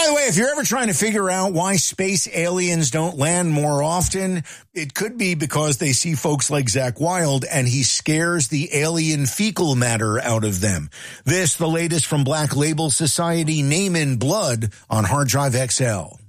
the way, if you're ever trying to figure out why space aliens don't land more often, it could be because they see folks like Zakk Wylde and he scares the alien fecal matter out of them. This, the latest from Black Label Society, Name in Blood on Hard Drive XL.